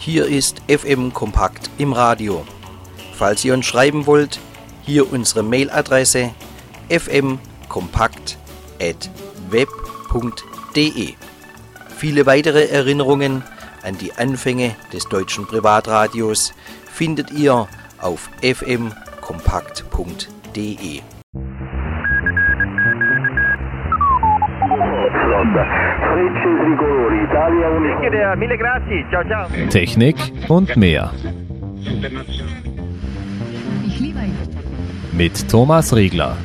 Hier ist FM Kompakt im Radio. Falls ihr uns schreiben wollt, hier unsere Mailadresse fmkompakt@web.de. Viele weitere Erinnerungen an die Anfänge des deutschen Privatradios findet ihr auf fmkompakt.de. Technik und mehr. Mit Thomas Riegler.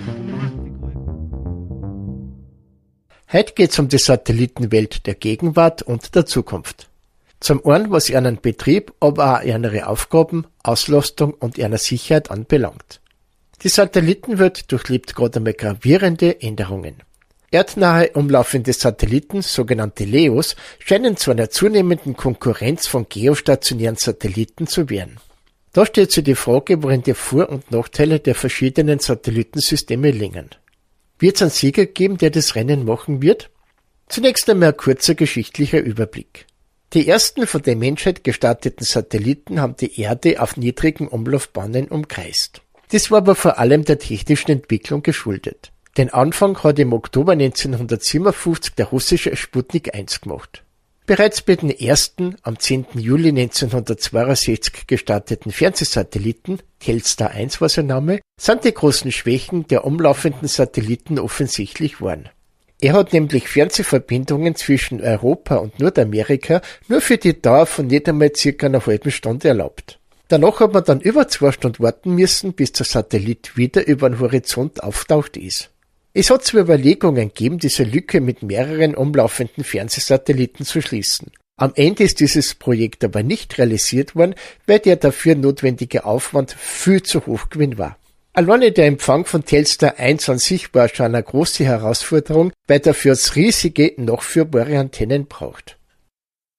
Heute geht es um die Satellitenwelt der Gegenwart und der Zukunft. Zum einen, was ihren Betrieb, aber auch ihre Aufgaben, Auslastung und ihre Sicherheit anbelangt. Die Satellitenwelt durchlebt gerade einmal gravierende Änderungen. Erdnahe umlaufende Satelliten, sogenannte LEOs, scheinen zu einer zunehmenden Konkurrenz von geostationären Satelliten zu werden. Da stellt sich die Frage, worin die Vor- und Nachteile der verschiedenen Satellitensysteme liegen. Wird es einen Sieger geben, der das Rennen machen wird? Zunächst einmal ein kurzer geschichtlicher Überblick. Die ersten von der Menschheit gestarteten Satelliten haben die Erde auf niedrigen Umlaufbahnen umkreist. Das war aber vor allem der technischen Entwicklung geschuldet. Den Anfang hat im Oktober 1957 der russische Sputnik 1 gemacht. Bereits bei den ersten, am 10. Juli 1962 gestarteten Fernsehsatelliten, Telstar 1 war sein Name, sind die großen Schwächen der umlaufenden Satelliten offensichtlich geworden. Er hat nämlich Fernsehverbindungen zwischen Europa und Nordamerika nur für die Dauer von nicht einmal circa einer halben Stunde erlaubt. Danach hat man dann über 2 Stunden warten müssen, bis der Satellit wieder über den Horizont auftaucht ist. Es hat zwar Überlegungen gegeben, diese Lücke mit mehreren umlaufenden Fernsehsatelliten zu schließen. Am Ende ist dieses Projekt aber nicht realisiert worden, weil der dafür notwendige Aufwand viel zu hoch gewesen war. Alleine der Empfang von Telstar 1 an sich war schon eine große Herausforderung, weil dafür es riesige, nachführbare Antennen braucht.